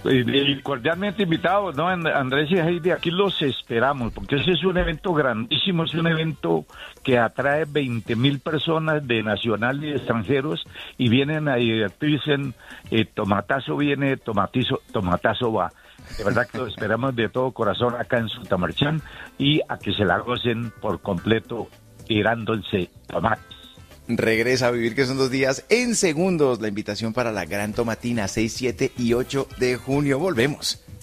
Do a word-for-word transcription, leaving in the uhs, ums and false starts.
Y, y cordialmente invitados, ¿no? And- Andrés y Heidi, aquí los esperamos, porque ese es un evento grandísimo, es un evento que atrae veinte mil personas de nacional y de extranjeros y vienen a divertirse en eh, Tomatazo viene, tomatizo, Tomatazo va. De verdad que los esperamos de todo corazón acá en Sutamarchán y a que se la gocen por completo tirándose tomates. Regresa a vivir, que son dos días en segundos. La invitación para la Gran Tomatina, seis, siete y ocho de junio. Volvemos.